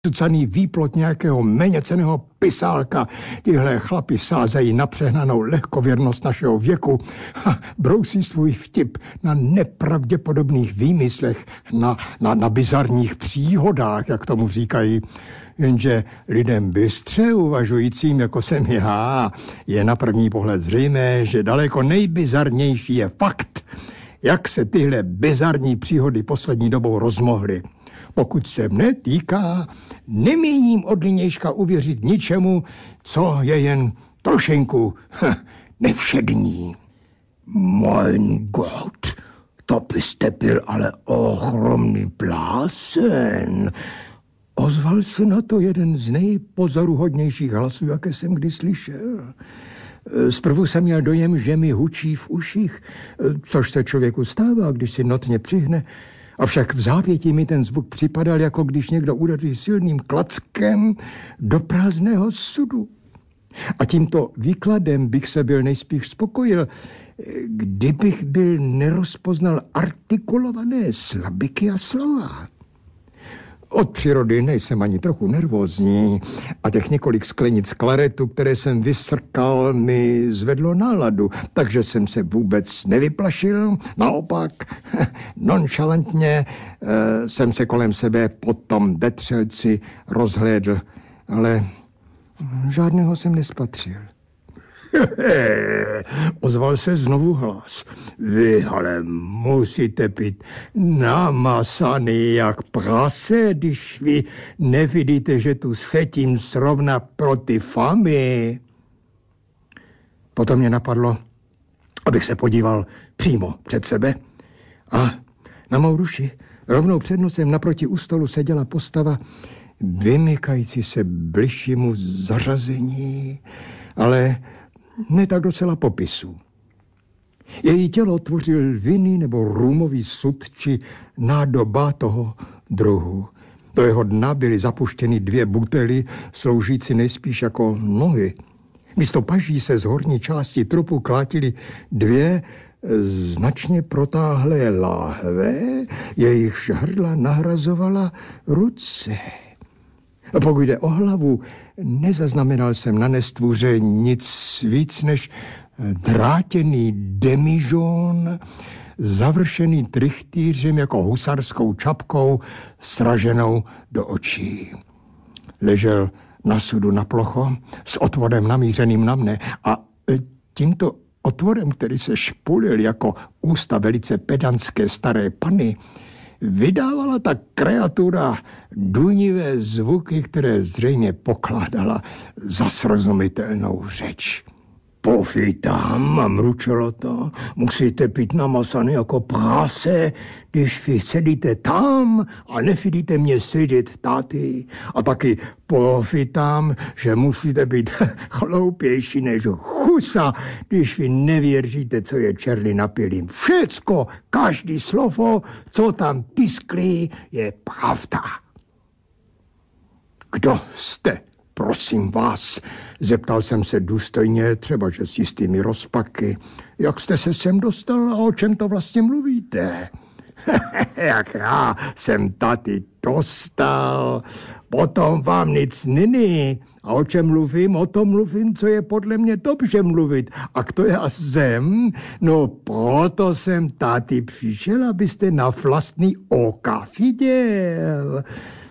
cucaný výplod nějakého méněcenného pisálka. Tihle chlapi sázejí na přehnanou lehkověrnost našeho věku. Brousí svůj vtip na nepravděpodobných výmyslech, na bizarních příhodách, jak tomu říkají. Jenže lidem bystře uvažujícím, jako jsem já, je na první pohled zřejmé, že daleko nejbizarnější je fakt, jak se tyhle bizarní příhody poslední dobou rozmohly. Pokud se mne týká, nemíním od nynějška uvěřit ničemu, co je jen trošenku nevšední. Mein Gott, to byste byl ale ohromný blázen. Ozval se na to jeden z nejpozoruhodnějších hlasů, jaké jsem kdy slyšel. Zprvu jsem měl dojem, že mi hučí v uších, což se člověku stává, když si notně přihne. Avšak v zápětí mi ten zvuk připadal, jako když někdo udeří silným klackem do prázdného sudu. A tímto výkladem bych se byl nejspíš spokojil, kdybych byl nerozpoznal artikulované slabiky a slova. Od přírody nejsem ani trochu nervózní a těch několik sklenic klaretu, které jsem vysrkal, mi zvedlo náladu, takže jsem se vůbec nevyplašil. Naopak, nonšalantně jsem se kolem sebe po tom vetřelci rozhlédl, ale žádného jsem nespatřil. Ozval se znovu hlas. Vy ale musíte být namasaný jak prase, když vy nevidíte, že tu sedím zrovna proti fami. Potom mě napadlo, abych se podíval přímo před sebe a na mou duši rovnou před nosem naproti u stolu seděla postava vymykající se bližšímu zařazení, ale ne tak docela popisu. Její tělo tvořil vinný nebo růmový sud či nádoba toho druhu. Do jeho dna byly zapuštěny 2 butely, sloužící nejspíš jako nohy. Místo paží se z horní části trupu klátily 2 značně protáhlé láhve, jejichž hrdla nahrazovala ruce. A pokud jde o hlavu, nezaznamenal jsem na nestvůře nic víc než drátěný demižón, završený trichtýřem jako husarskou čapkou, sraženou do očí. Ležel na sudu na plocho s otvorem namířeným na mne a tímto otvorem, který se špulil jako ústa velice pedantské staré panny, vydávala ta kreatura důnivé zvuky, které zřejmě pokládala za srozumitelnou řeč. Povídám, mručelo to, musíte být namasaný jako prase, když vy sedíte tam a nevidíte mě sedět tady. A taky povídám, že musíte být chloupější než chusa, když vy nevěříte, co je černý na pilím. Všecko, každý slovo, co tam tiskli, je pravda. Kdo jste? Prosím vás, zeptal jsem se důstojně, třeba že s jistými rozpaky. Jak jste se sem dostal a o čem to vlastně mluvíte? Jak já jsem tady dostal, potom vám nic není. A o čem mluvím? O tom mluvím, co je podle mě dobře mluvit. A kdo já jsem? No proto jsem tady přišel, abyste na vlastní oka viděl.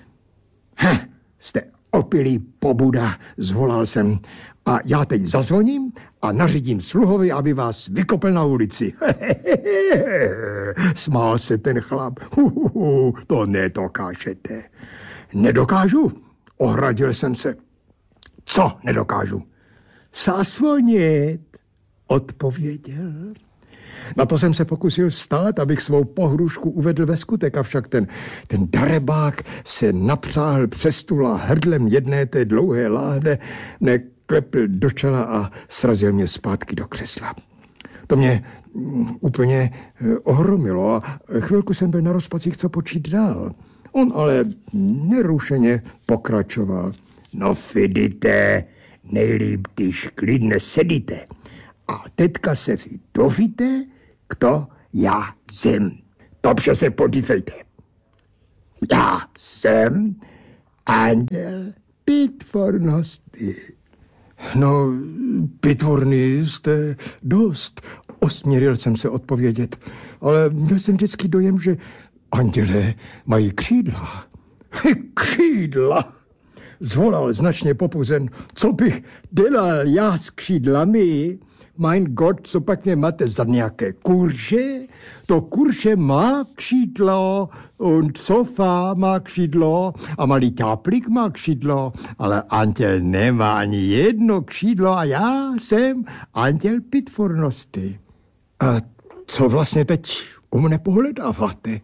Jste opilý pobuda, zvolal jsem. A já teď zazvoním a nařídím sluhovi, aby vás vykopl na ulici. Smál se ten chlap. To nedokážete. Nedokážu? Ohradil jsem se. Co nedokážu? Zazvonit, odpověděl. Na to jsem se pokusil vstát, abych svou pohrušku uvedl ve skutek, avšak ten darebák se napřáhl přes stůl a hrdlem jedné té dlouhé láhve neklepl do čela a srazil mě zpátky do křesla. To mě úplně ohromilo a chvilku jsem byl na rozpacích, co počít dál. On ale nerušeně pokračoval. No vidíte, nejlíp, když klidně sedíte. A teďka se vy dovíte, kdo já jsem. Dobře se podívejte. Já jsem Anděl pitvornosti. No, pitvorný jste dost. Osměril jsem se odpovědět, ale měl jsem vždycky dojem, že andělé mají křídla. Křídla? Zvolal značně popuzen. Co bych dělal já s křídlami? Mein Gott, co pak mě máte za nějaké kurše? To kurše má křídlo, und sofa má křídlo a malý ťáplik má křídlo, ale anděl nemá ani jedno křídlo a já jsem anděl pitvornosti. A co vlastně teď u mne pohledáváte?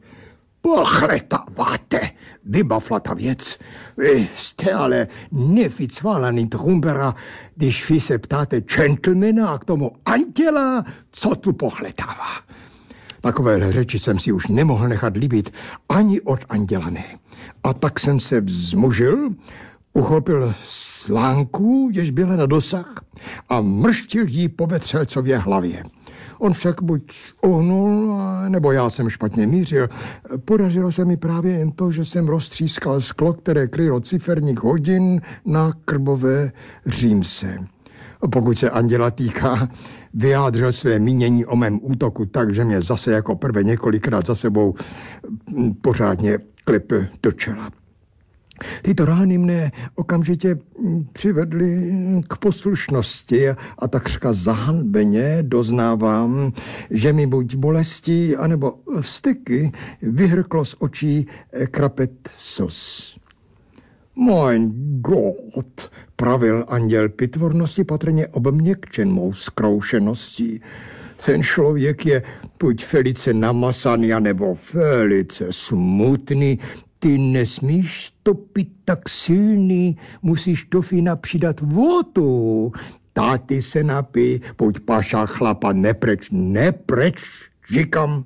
Pohledáváte, vybavlata věc. Vy jste ale nevycválaný trumbera, když vy se ptáte gentlemana a k tomu anděla, co tu pohledává. Takové řeči jsem si už nemohl nechat líbit ani od anděla ne. A tak jsem se vzmužil, uchopil slánku, jež byla na dosah, a mrštil jí po vetřelcově hlavě. On však buď uhnul, nebo já jsem špatně mířil. Podařilo se mi právě jen to, že jsem roztřískal sklo, které krylo ciferník hodin na krbové římse. Pokud se anděla týká, vyjádřil své mínění o mém útoku tak, že mě zase jako prvé několikrát za sebou pořádně klepl do čela. Tyto rány mne okamžitě přivedly k poslušnosti a takřka zahanbeně doznávám, že mi buď bolestí, anebo vzteky vyhrklo z očí krapet slz. Mein Gott, pravil anděl pitvornosti patrně obměkčen mou zkroušeností. Ten člověk je buď velice namasaný, anebo velice smutný. Ty nesmíš to pít tak silný, musíš do vína přidat vodu. Táty se napij, pojď paša chlapa, nepreč, říkám.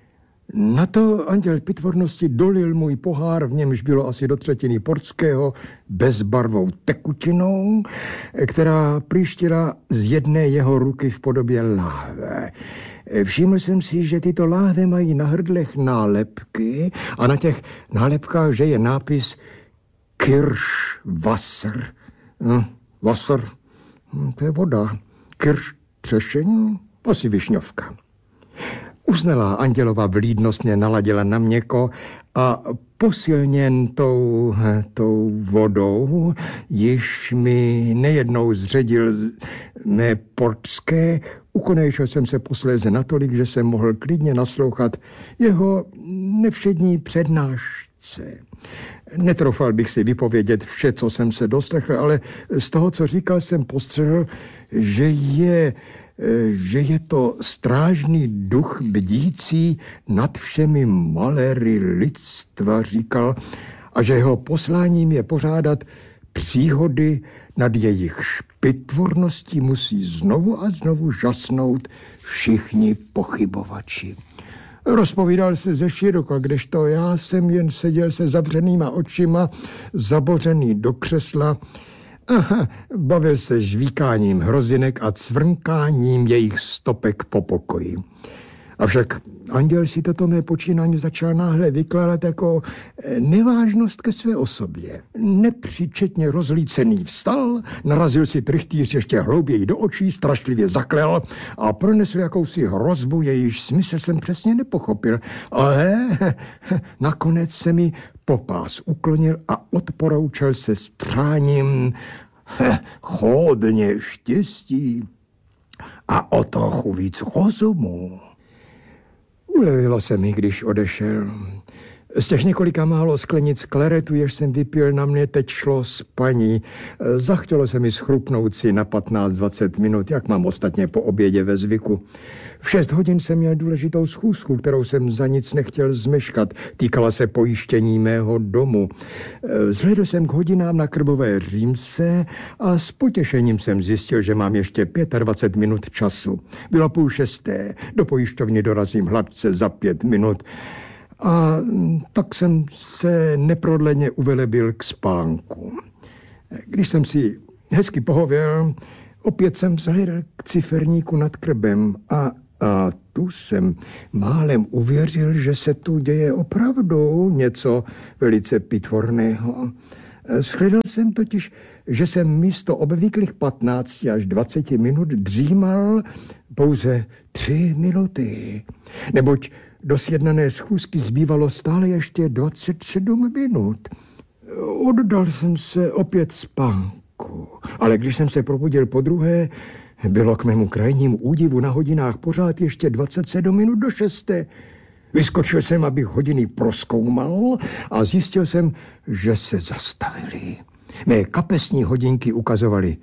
Na to anděl pitvornosti dolil můj pohár, v němž bylo asi do třetiny portského, bezbarvou tekutinou, která příštila z jedné jeho ruky v podobě láhve. Všiml jsem si, že tyto láhve mají na hrdlech nálepky a na těch nálepkách, že je nápis Kirschwasser. Wasser, to je voda. Kirsch, třešeň, asi višňovka. Uznalá andělova vlídnost mě naladila na měko a posilněn tou vodou, již mi nejednou zředil mé portské, ukonejšel jsem se posléze natolik, že jsem mohl klidně naslouchat jeho nevšední přednášce. Netroufal bych si vypovědět vše, co jsem se doslechl, ale z toho, co říkal, jsem postřehl, že je to strážný duch bdící nad všemi maléry lidstva, říkal, a že jeho posláním je pořádat příhody, nad jejich pitvorností musí znovu a znovu žasnout všichni pochybovači. Rozpovídal se ze široka, kdežto já jsem jen seděl se zavřenýma očima, zabořený do křesla. Aha, bavil se žvíkáním hrozinek a cvrnkáním jejich stopek po pokoji. Avšak anděl si toto mé počínání začal náhle vykládat jako nevážnost ke své osobě. Nepříčetně rozlícený vstal, narazil si trychtýř ještě hlouběji do očí, strašlivě zaklel a pronesl jakousi hrozbu, jejíž smysl jsem přesně nepochopil. Ale nakonec se mi popás uklonil a odporoučel se s přáním hodně štěstí a o trochu víc rozumu. Ulevilo se mi, když odešel. Z těch několika málo sklenic kleretu, jež jsem vypil, na mě teď šlo spaní. Zachtělo se mi schrupnout si na 15-20 minut, jak mám ostatně po obědě ve zvyku. V 6 hodin jsem měl důležitou schůzku, kterou jsem za nic nechtěl zmeškat. Týkala se pojištění mého domu. Vzhledl jsem k hodinám na krbové římse a s potěšením jsem zjistil, že mám ještě 25 minut času. Bylo 5:30, do pojišťovny dorazím hladce za 5 minut. A tak jsem se neprodleně uvelebil k spánku. Když jsem si hezky pohověl, opět jsem vzhledl k ciferníku nad krbem a tu jsem málem uvěřil, že se tu děje opravdu něco velice pitvorného. Shledal jsem totiž, že jsem místo obvyklých 15 až 20 minut dřímal pouze 3 minuty, neboť do sjednané schůzky zbývalo stále ještě 27 minut. Oddal jsem se opět spánku, ale když jsem se probudil podruhé, bylo k mému krajnímu údivu na hodinách pořád ještě 27 minut do 6. Vyskočil jsem, abych hodiny prozkoumal a zjistil jsem, že se zastavili. Mé kapesní hodinky ukazovaly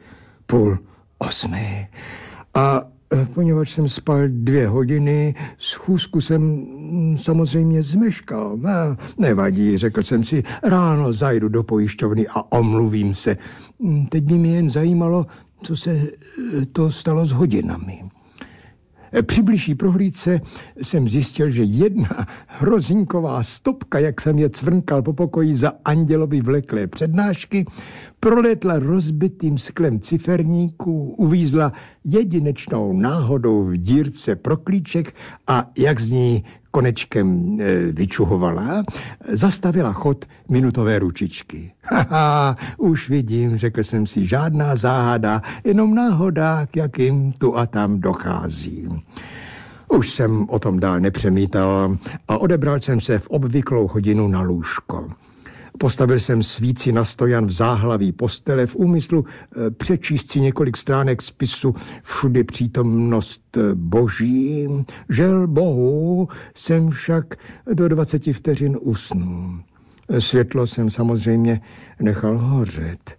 7:30. A poněvadž jsem spal 2 hodiny, schůzku jsem samozřejmě zmeškal. Nevadí, řekl jsem si, ráno zajdu do pojišťovny a omluvím se. Teď by mě jen zajímalo, co se to stalo s hodinami. Při bližší prohlídce jsem zjistil, že jedna hrozinková stopka, jak jsem je cvrnkal po pokoji za andělovi vleklé přednášky, prolétla rozbitým sklem ciferníků, uvízla jedinečnou náhodou v dírce pro klíček a jak z ní konečkem vyčuhovala, zastavila chod minutové ručičky. Haha, už vidím, řekl jsem si, žádná záhada, jenom náhoda, k jakým tu a tam dochází. Už jsem o tom dál nepřemítal a odebral jsem se v obvyklou hodinu na lůžko. Postavil jsem svíci na stojan v záhlaví postele v úmyslu přečíst si několik stránek spisu Všudy přítomnost Boží. Žel Bohu jsem však do 20 vteřin usnul. Světlo jsem samozřejmě nechal hořet.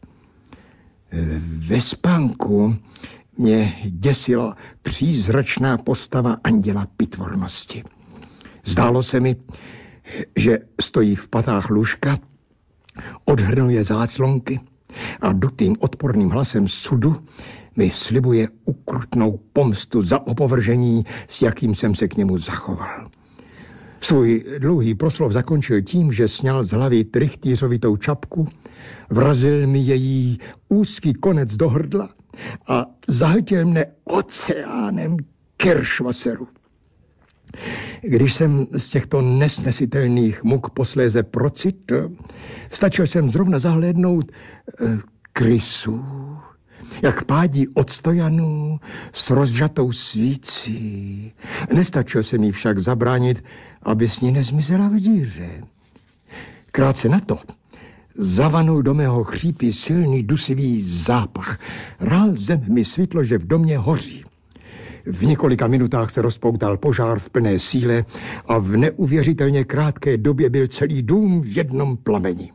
Ve spánku mě děsila přízračná postava anděla pitvornosti. Zdálo se mi, že stojí v patách lůžka, odhrnuje záclonky a dutým odporným hlasem sudu mi slibuje ukrutnou pomstu za opovržení, s jakým jsem se k němu zachoval. Svůj dlouhý proslov zakončil tím, že sňal z hlavy trychtýřovitou čapku, vrazil mi její úzký konec do hrdla a zahltil mne oceánem kiršvaseru. Když jsem z těchto nesnesitelných muk posléze procitl, stačil jsem zrovna zahlédnout krysu, jak pádí od stojanu s rozžatou svící. Nestačil se mi však zabránit, aby s ní nezmizela v díře. Krátce na to zavanul do mého chřípy silný dusivý zápach. Rázem mi svítlo, že v domě hoří. V několika minutách se rozpoutal požár v plné síle a v neuvěřitelně krátké době byl celý dům v jednom plameni.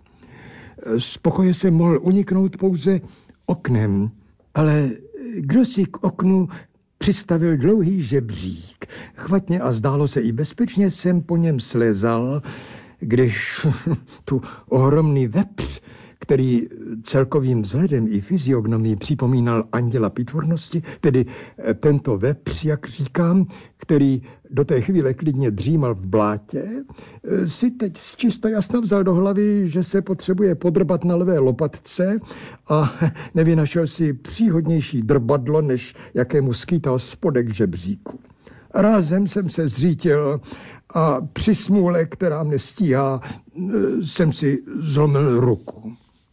Z pokoje jsem mohl uniknout pouze oknem, ale kdo si k oknu přistavil dlouhý žebřík. Chvatně a zdálo se i bezpečně jsem po něm slezal, když tu ohromný vepř, který celkovým vzhledem i fyziognomií připomínal anděla pitvornosti, tedy tento vepř, jak říkám, který do té chvíle klidně dřímal v blátě, si teď zčista jasno vzal do hlavy, že se potřebuje podrbat na levé lopatce a nevynašel si příhodnější drbadlo, než jakému skýtal spodek žebříku. Rázem jsem se zřítil a při smůle, která mne stíhá, jsem si zlomil ruku.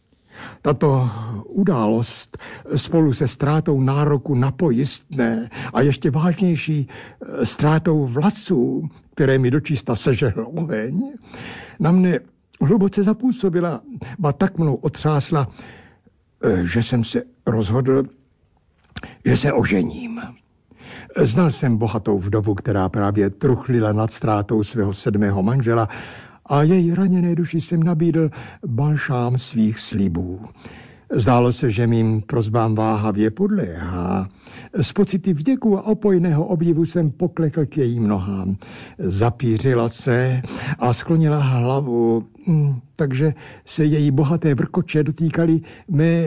Tato událost spolu se ztrátou nároku na pojistné a ještě vážnější ztrátou vlasů, které mi dočista sežehl oheň, na mne hluboce zapůsobila, ba tak mnou otřásla, že jsem se rozhodl, že se ožením. Znal jsem bohatou vdovu, která právě truchlila nad ztrátou svého 7. manžela a její raněné duši jsem nabídl balšám svých slibů. Zdálo se, že mým prosbám váhavě podléhá. Z pocity vděku a opojného obdivu jsem poklekl k jejím nohám. Zapířila se a sklonila hlavu, takže se její bohaté vrkoče dotýkaly mé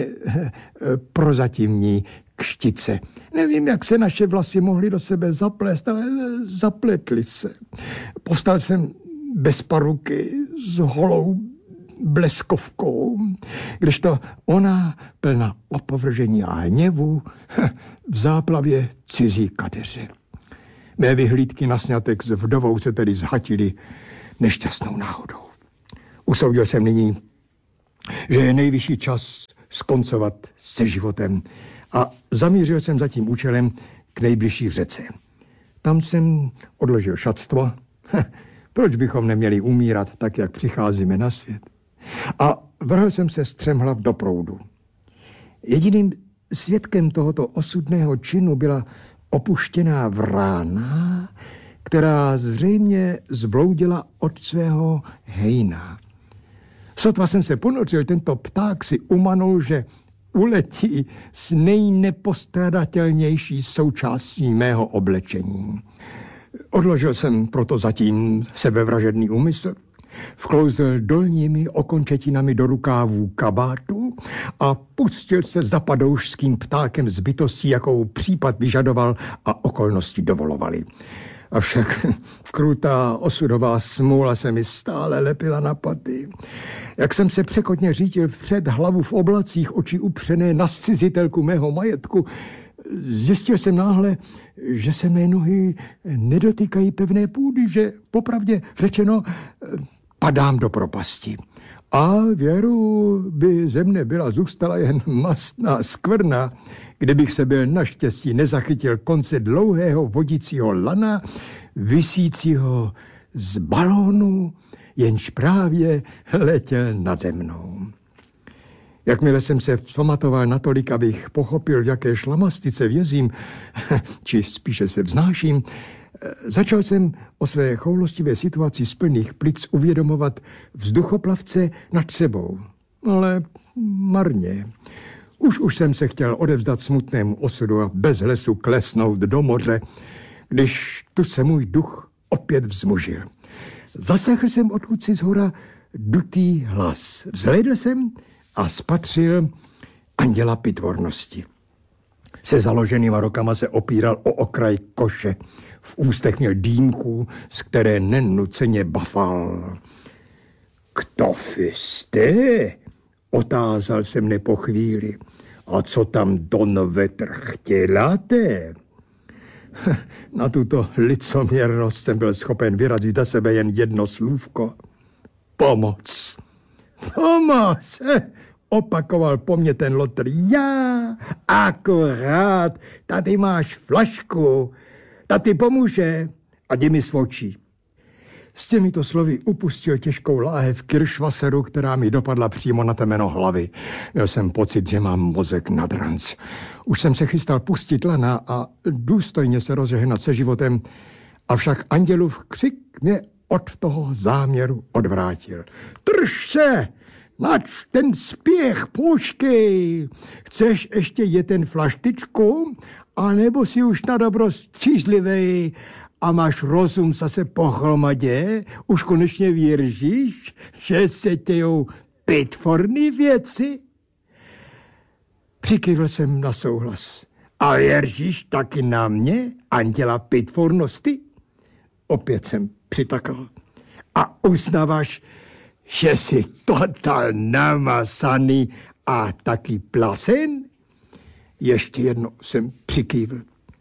prozatímní kštice. Nevím, jak se naše vlasy mohly do sebe zaplést, ale zapletly se. Povstal jsem bez paruky s holou bleskovkou, kdežto ona plná opovržení a hněvu v záplavě cizí kadeře. Mé vyhlídky na sňatek s vdovou se tedy zhatily nešťastnou náhodou. Usoudil jsem nyní, že je nejvyšší čas skoncovat se životem a zamířil jsem za tím účelem k nejbližší řece. Tam jsem odložil šatstvo. Proč bychom neměli umírat tak, jak přicházíme na svět? A vrhl jsem se střemhlav do proudu. Jediným svědkem tohoto osudného činu byla opuštěná vrána, která zřejmě zbloudila od svého hejna. Sotva jsem se ponořil, tento pták si umanul, že uletí s nejnepostradatelnější součástí mého oblečení. Odložil jsem proto zatím sebevražedný úmysl, vklouzl dolními okončetinami do rukávů kabátu a pustil se za padoušským ptákem z bytostí, jakou případ vyžadoval a okolnosti dovolovaly. Avšak krutá osudová smůla se mi stále lepila na paty. Jak jsem se překotně řítil vpřed, hlavu v oblacích, oči upřené na zcizitelku mého majetku, zjistil jsem náhle, že se mé nohy nedotýkají pevné půdy, že popravdě řečeno padám do propasti. A věru by ze mne byla zůstala jen mastná skvrna, kdybych se byl naštěstí nezachytil konce dlouhého vodicího lana, visícího z balónu, jenž právě letěl nade mnou. Jakmile jsem se vzpamatoval natolik, abych pochopil, v jaké šlamastice vězím, či spíše se vznáším, začal jsem o své choulostivé situaci z plných plic uvědomovat vzduchoplavce nad sebou. Ale marně. Už jsem se chtěl odevzdat smutnému osudu a bez hlesu klesnout do moře, když tu se můj duch opět vzmužil. Zaslechl jsem odkud si zhora dutý hlas. Vzhlédl jsem a spatřil anděla pitvornosti. Se založenýma rukama se opíral o okraj koše. V ústech měl dýmku, z které nenuceně bafal. Kto jste? Otázal se mne po chvíli. A co tam don vetr chtěláte? Na tuto licoměrnost jsem byl schopen vyrazit za sebe jen jedno slůvko. Pomoc. Pomoc! Opakoval po mně ten lotr. Já, akorát, tady máš flašku, ta ti pomůže a jdi mi svočí. S těmito slovy upustil těžkou láhev kiršvaseru, která mi dopadla přímo na temeno hlavy. Měl jsem pocit, že mám mozek nad ranc. Už jsem se chystal pustit lana a důstojně se rozehnat se životem, avšak andělův křik mě od toho záměru odvrátil. Drž se! Nač ten spěch, počkej! Chceš ještě jet ten flaštičku? A nebo si už na dobro střízlivej a máš rozum zase pohromadě? Už konečně věříš, že se dějou pitvorný věci? Přikyvl jsem na souhlas. A věříš taky na mě, anděla pitvornosti? Opět jsem přitakal. A uznáváš, že jsi total namasaný a taky plasen? Ještě jedno jsem přikývl.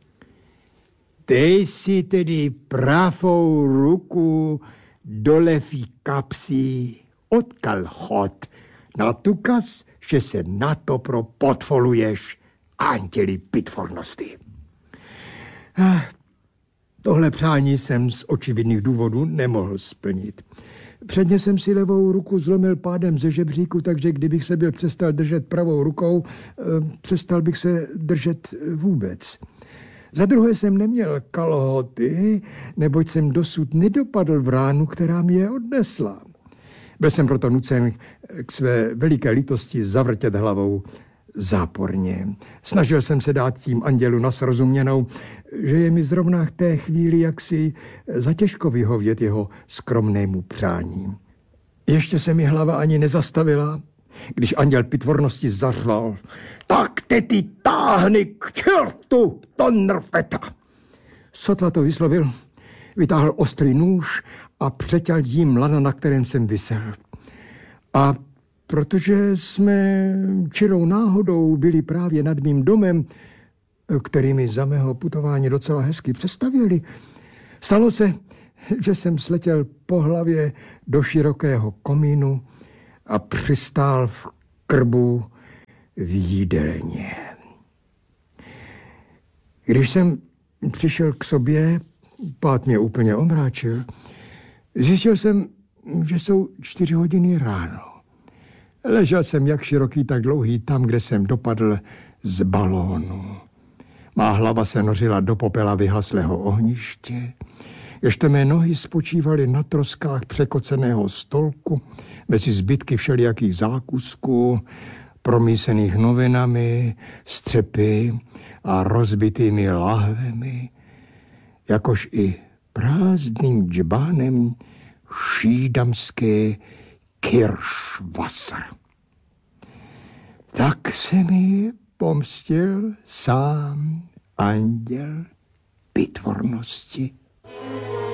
Dej si tedy pravou ruku do levý kapsy od kalhot na důkaz, že se na to podvoluješ anděli pitvornosti. Tohle přání jsem z očividných důvodů nemohl splnit. Předně jsem si levou ruku zlomil pádem ze žebříku, takže kdybych se byl přestal držet pravou rukou, přestal bych se držet vůbec. Za druhé jsem neměl kalhoty, neboť jsem dosud nedopadl v ránu, která mi je odnesla. Byl jsem proto nucen k své veliké lítosti zavrtět hlavou záporně. Snažil jsem se dát tím andělu na srozuměnou, že je mi zrovna v té chvíli jaksi zatěžko vyhovět jeho skromnému přání. Ještě se mi hlava ani nezastavila, když anděl pitvornosti zařval. Tak te ty táhni k čertu, to nrveta! Sotva to vyslovil, vytáhl ostrý nůž a přeťal jím lana, na kterém jsem visel. A protože jsme čirou náhodou byli právě nad mým domem, který mi za mého putování docela hezky představili, stalo se, že jsem sletěl po hlavě do širokého komínu a přistál v krbu v jídelně. Když jsem přišel k sobě, pád mě úplně omráčil, zjistil jsem, že jsou 4 hodiny ráno. Ležel jsem jak široký, tak dlouhý tam, kde jsem dopadl z balónu. Má hlava se nořila do popela vyhaslého ohniště, ježto mé nohy spočívaly na troskách překoceného stolku mezi zbytky všelijakých zákusků, promísených novinami, střepy a rozbitými lahvemi, jakož i prázdným džbánem šídamské Kirschwasser. Tak se mi pomstil sám anděl pitvornosti.